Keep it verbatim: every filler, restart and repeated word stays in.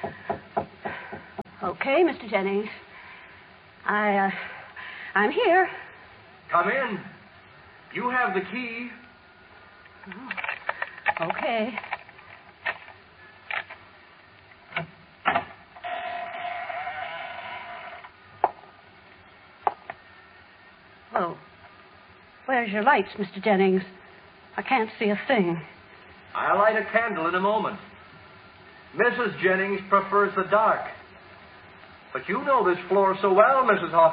Okay, Mister Jennings. I, uh, I'm here. Come in. You have the key. Oh, okay. Oh, where's your lights, Mister Jennings? I can't see a thing. I'll light a candle in a moment. Missus Jennings prefers the dark. But you know this floor so well, Missus Hawkins.